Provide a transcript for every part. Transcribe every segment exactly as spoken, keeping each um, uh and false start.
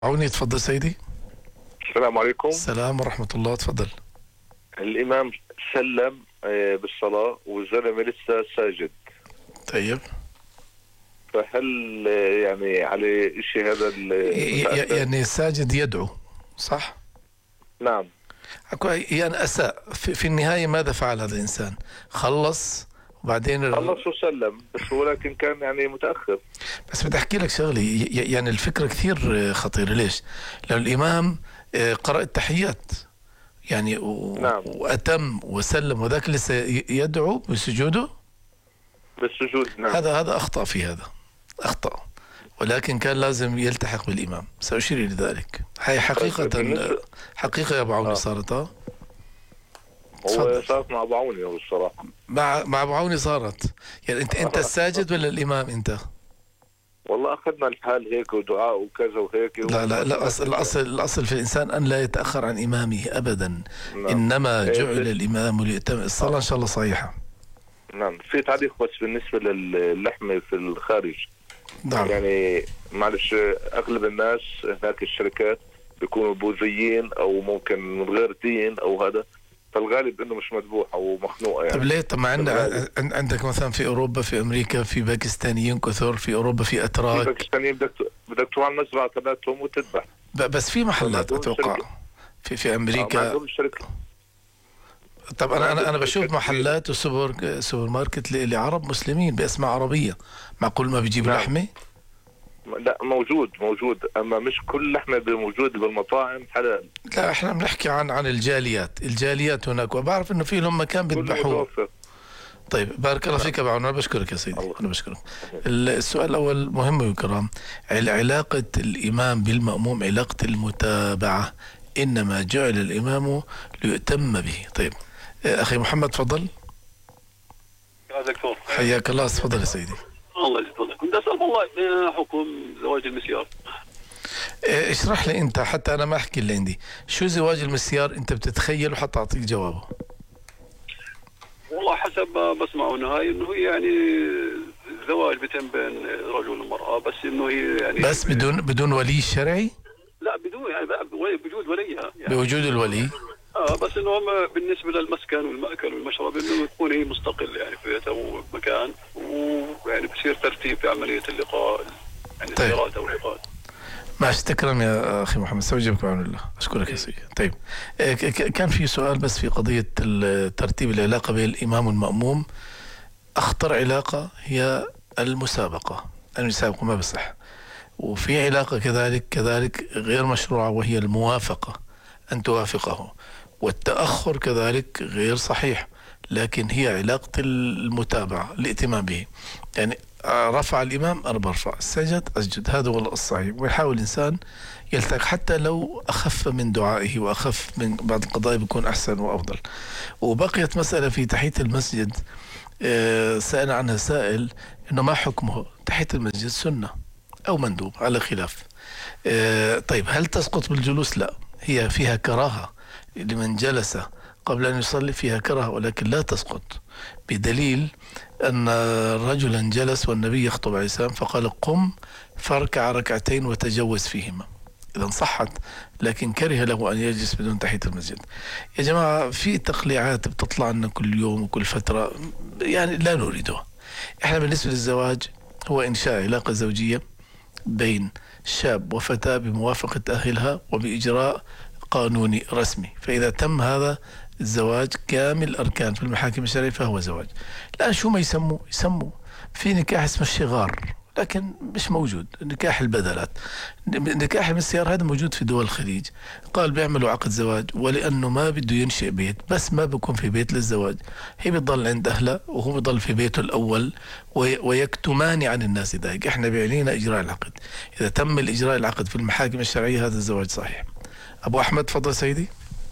عوني، تفضل سيدي. السلام عليكم. السلام ورحمة الله، تفضل. الإمام سلم آه، بالصلاة والزلمة لسه ساجد، طيب، فهل آه، يعني على إشي هذا ي- ي- المتأثر؟ يعني الساجد يدعو، صح؟ نعم. أكو- يعني أساء في, في النهاية. ماذا فعل هذا الإنسان؟ خلص وبعدين ال- خلص وسلم بس، ولكن كان يعني متأخر. بس بدي أحكي لك شغلة، ي- ي- يعني الفكرة كثير آه، خطيرة. ليش؟ لو الإمام آه، قرأ التحيات يعني و- نعم. وأتم وسلم وذاك لسه ي- يدعو بسجوده، بالسجود. نعم. هذا هذا أخطأ في هذا، أخطأ، ولكن كان لازم يلتحق بالإمام. سأشير إلى ذلك. هي حقيقة، بالنسبة- حقيقة يا أبو عوني آه. صارت. اه هو تفضل. صارت مع بعوني هو الصراحة. مع مع أبو عوني صارت. يعني أنت أنت آه. الساجد ولا الإمام أنت؟ والله أخذنا الحال هيك ودعاء وكذا وهيك. لا لا لا، أصل الأصل الأصل في الإنسان أن لا يتأخر عن إمامه أبدا. نعم. إنما إيه، جعل في- الإمام ليؤتم. الصلاة إن شاء الله صحيحة. نعم. في تعليق بس بالنسبة للحمة في الخارج. نعم. يعني معلش، أغلب الناس هناك الشركات بيكونوا بوذيين أو ممكن من غير دين أو هذا، فالغالب إنه مش مذبوح أو مخنوقة طيب يعني. ليه؟ طب ما عندنا بالغالب. عن- عندك مثلا في أوروبا، في أمريكا، في باكستانيين كثر، في أوروبا في في أتراك. باكستانيين بدك بدك تروح على المزرعة تبعتهم وتذبح. ب- بس في محلات ما عندهم أتوقع شركة. في في آه، ما أمريكا. عندهم شركة. طب انا انا انا عندهم بشوف شركات محلات وسوبر سوبر ماركت ل- لعرب مسلمين باسماء عربيه. معقول ما بيجيب نعم. لحمه؟ لا، موجود موجود، أما مش كل لحمة موجود بالمطاعم حلال. لا، احنا بنحكي عن عن الجاليات، الجاليات هناك، وبعرف انه في لهم مكان كله بيذبحوه. متوفر. طيب، بارك الله فيك يا أبو عون، انا بشكرك يا سيدي، الله. انا بشكرك. ال- السؤال الاول مهم يا كرام. عل- علاقه الامام بالمأموم علاقه المتابعه، انما جعل الامام ليؤتم به. طيب، اخي محمد تفضل. يا دكتور، حياك الله، تفضل يا سيدي. الله يجزاك. كنت اسال والله ما حكم زواج المسيار؟ إيه، اشرح لي انت حتى انا ما احكي اللي عندي. شو زواج المسيار انت بتتخيل وحتى اعطيك جوابه؟ والله حسب ما بسمعه انه هاي انه هي يعني زواج بيتم بين رجل ومراه، بس انه هي يعني بس بدون بدون ولي شرعي؟ لا، بدون يعني بوجود وليها يعني. بوجود الولي. اه بس انه هم بالنسبه للمسكن والمأكل والمشرب انه تكون هي مستقل يعني في بيتها ومكان، ويعني بصير ترتيب في عمليه اللقاء، يعني طيب. زيارات او لقاءات. ماشي، تكرم يا اخي محمد، سوجبك بعون الله، اشكرك يا سيدي. طيب، إيه، ك- ك- كان في سؤال بس في قضيه ال- ترتيب العلاقه بين الامام والمأموم. اخطر علاقه هي المسابقه، المسابقه ما بصح. وفي علاقه كذلك كذلك غير مشروعه، وهي الموافقه، ان توافقه. والتأخر كذلك غير صحيح، لكن هي علاقة المتابعة، الائتمام به. يعني رفع الإمام أنا برفع، سجد أسجد، هذا هو الصحيح. ويحاول الإنسان يلتقي حتى لو أخف من دعائه وأخف من بعض القضايا بيكون أحسن وأفضل. وبقيت مسألة في تحية المسجد، آه، سأل عنها سائل إنه ما حكمه. تحية المسجد سنة أو مندوب على خلاف. آه، طيب، هل تسقط بالجلوس؟ لا، هي فيها كراهة لمن جلس قبل أن يصلي، فيها كراهة، ولكن لا تسقط، بدليل أن رجلا جلس والنبي يخطب عليه السلام فقال قم فاركع ركعتين وتجوز فيهما. إذا صحت، لكن كره له أن يجلس بدون تحية المسجد. يا جماعة، في تقليعات بتطلع لنا كل يوم وكل فترة، يعني لا نريدها. إحنا بالنسبة للزواج هو إنشاء علاقة زوجية بين شاب وفتاة بموافقة أهلها وبإجراء قانوني رسمي. فإذا تم هذا الزواج كامل الأركان في المحاكم الشرعية فهو زواج. الآن شو ما يسموا يسموا في نكاح اسمه الشغار، لكن مش موجود نكاح البدلات. نكاح المسيار هذا موجود في دول الخليج، قال بيعملوا عقد زواج، ولأنه ما بده ينشئ بيت، بس ما بيكون في بيت للزواج، هي بتضل عند أهلها وهو بيضل في بيته الأول، وي- ويكتمان عن الناس ذلك. احنا بيعنينا إجراء العقد. إذا تم الإجراء العقد في المحاكم الشرعية هذا الزواج صحيح. أبو أحمد تفضل سيدي.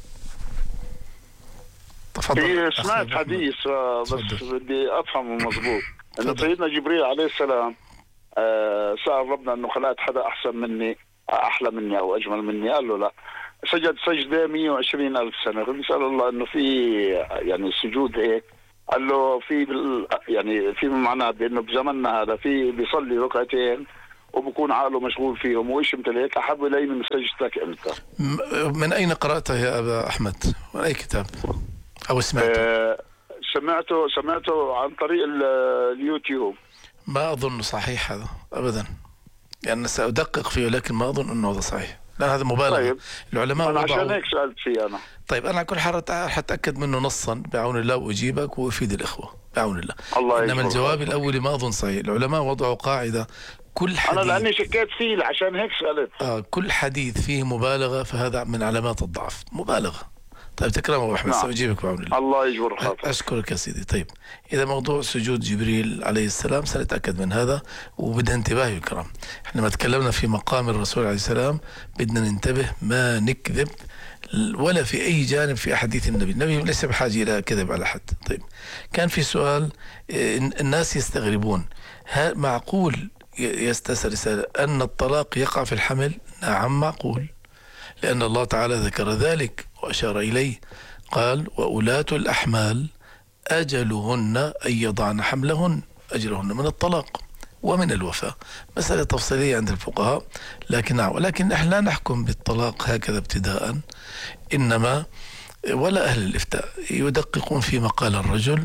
تفضل. في أخي سمعت أبو أحمد. حديث آه، بس تفضل. بدي افهمه مضبوط. انه تفضل. سيدنا جبريل عليه السلام آه، سأل ربنا انه خلقت حدا احسن مني، احلى مني او اجمل مني، قال له لا. سجد سجده مئة وعشرين الف سنه، فبيسال الله انه في يعني سجود هيك، قال له في بال يعني في معناه بانه بزمننا هذا في بيصلي ركعتين وبكون عقله مشغول فيهم وإيش مثل هيك، أحب إلي من سجدتك أنت. من أين قرأته يا أبا أحمد؟ من أي كتاب أو سمعته؟ آه سمعته سمعته عن طريق اليوتيوب. ما أظن صحيح هذا أبدا، يعني سأدقق فيه لكن ما أظن أنه هذا صحيح، لا هذا مبالغة. طيب. العلماء أنا وضعوا... عشان هيك سألت فيه أنا. طيب أنا على كل حال حتأكد منه نصا بعون الله وأجيبك وأفيد الإخوة بعون الله. الله إنما الجواب الأول ما أظن صحيح. العلماء وضعوا قاعدة: كل حديث، أنا لأني شكيت فيه عشان هيك سألت. آه كل حديث فيه مبالغة فهذا من علامات الضعف، مبالغة. طيب تكرم أبو أحمد، سأجيبك بعون الله. الله يجبر خاطرك. أشكرك يا سيدي. طيب إذا موضوع سجود جبريل عليه السلام سنتأكد من هذا وبدنا انتباه يا كرام. احنا ما تكلمنا في مقام الرسول عليه السلام، بدنا ننتبه ما نكذب ولا في أي جانب في أحاديث النبي. النبي ليس بحاجة إلى كذب على حد. طيب كان في سؤال الناس يستغربون: هل معقول يستسر رسالة أن الطلاق يقع في الحمل؟ نعم معقول، لأن الله تعالى ذكر ذلك وأشار إليه، قال: وأولاة الأحمال أجلهن أن يضعن حملهن. أجلهن من الطلاق ومن الوفاة، مسألة تفصيلية عند الفقهاء، لكن نعم، ولكن نحن لا نحكم بالطلاق هكذا ابتداء، إنما ولا أهل الإفتاء يدققون في مقال الرجل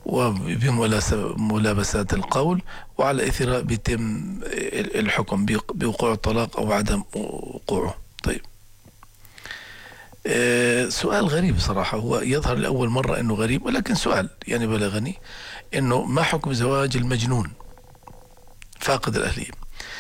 وبملابسات القول، وعلى إثر بيتم الحكم بوقوع الطلاق أو عدم وقوعه. طيب أه سؤال غريب صراحة، هو يظهر لأول مرة أنه غريب، ولكن سؤال يعني بلغني: أنه ما حكم زواج المجنون فاقد الأهلية؟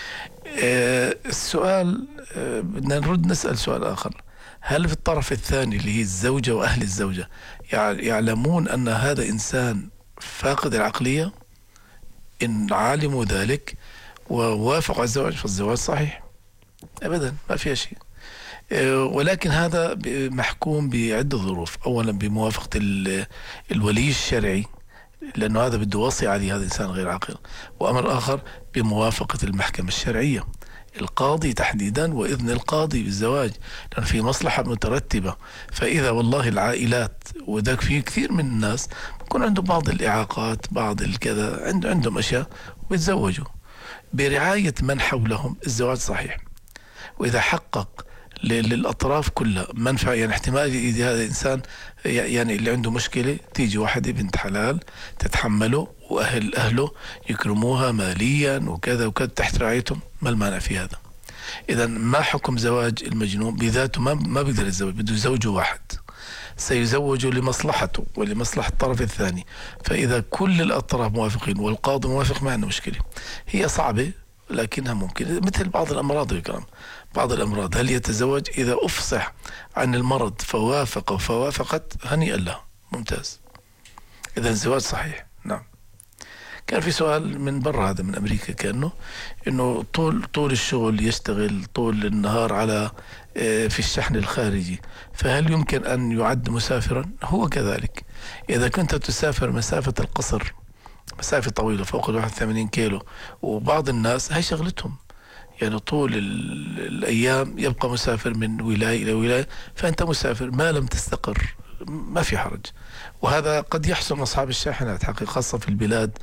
أه السؤال أه بدنا نرد نسأل سؤال آخر: هل في الطرف الثاني اللي هي الزوجة وأهل الزوجة يعلمون أن هذا إنسان فاقد العقلية؟ إن علموا ذلك ووافقوا على الزواج فالزواج صحيح أبدا، ما فيها شيء. ولكن هذا محكوم بعدة ظروف: أولا بموافقة الولي الشرعي، لأنه هذا بده وصي عليه، هذا إنسان غير عاقل. وأمر آخر بموافقة المحكمة الشرعية، القاضي تحديدا، وإذن القاضي بالزواج، لأن في مصلحة مترتبة. فإذا والله العائلات وذاك في كثير من الناس بيكون عندهم بعض الإعاقات، بعض الكذا، عندهم أشياء ويتزوجوا برعاية من حولهم، الزواج صحيح. وإذا حقق للأطراف كلها منفعة، يعني احتمال إذا هذا الإنسان يعني اللي عنده مشكلة تيجي واحدة بنت حلال تتحمله وأهل أهله يكرموها ماليا وكذا وكذا تحت رعايتهم، ما المانع في هذا؟ إذا ما حكم زواج المجنون بذاته؟ ما ما بيقدر يتزوج، بده يزوجه واحد سيزوجه لمصلحته ولمصلحة الطرف الثاني. فإذا كل الأطراف موافقين والقاضي موافق ما عنده مشكلة. هي صعبة لكنها ممكن، مثل بعض الأمراض يا كرام. بعض الأمراض هل يتزوج إذا أفصح عن المرض فوافق فوافقت هنيئا له، ممتاز. إذا الزواج صحيح. نعم. كان في سؤال من برا، هذا من أمريكا، كأنه إنه طول طول الشغل يشتغل طول النهار على في الشحن الخارجي، فهل يمكن أن يعد مسافرا؟ هو كذلك. إذا كنت تسافر مسافة القصر، مسافة طويلة فوق الواحد وثمانين كيلو، وبعض الناس هاي شغلتهم، يعني طول الأيام يبقى مسافر من ولاية إلى ولاية، فأنت مسافر ما لم تستقر ما في حرج. وهذا قد يحصل أصحاب الشاحنات حقيقة، خاصة في البلاد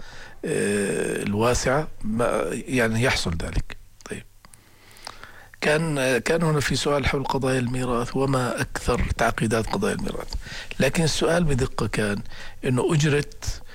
الواسعة يعني يحصل ذلك. طيب كان كان هنا في سؤال حول قضايا الميراث وما أكثر تعقيدات قضايا الميراث، لكن السؤال بدقة كان إنه أجرة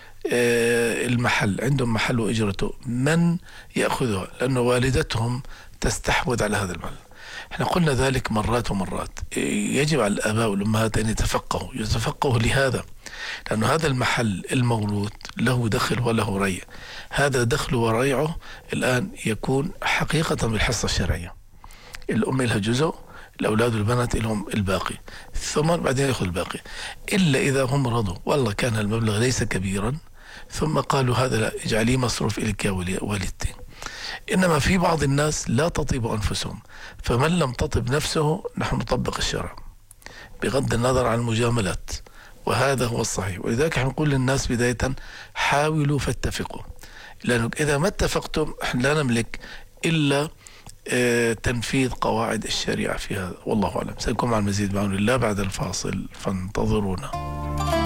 المحل، عندهم محل وإجرته من يأخذها؟ لأنه والدتهم تستحوذ على هذا المحل. احنا قلنا ذلك مرات ومرات. يجب على الآباء والأمهات أن يتفقهوا يتفقهوا لهذا، لأنه هذا المحل المولود له دخل وله ريع. هذا دخل وريعه الآن يكون حقيقة بالحصة الشرعية. الأم لها جزء، الأولاد والبنات لهم الباقي، ثم بعدين يأخذ الباقي، إلا إذا هم رضوا والله كان المبلغ ليس كبيرا ثم قالوا هذا لا اجعليه مصروف إليك يا والدتي. إنما في بعض الناس لا تطيب أنفسهم، فمن لم تطب نفسه نحن نطبق الشرع بغض النظر عن المجاملات، وهذا هو الصحيح. ولذلك نقول للناس بداية حاولوا فاتفقوا، لأنه إذا ما اتفقتم لا نملك إلا اه تنفيذ قواعد الشريعة في هذا. والله أعلم. سنكون مع المزيد بعون الله بعد الفاصل، فانتظرونا.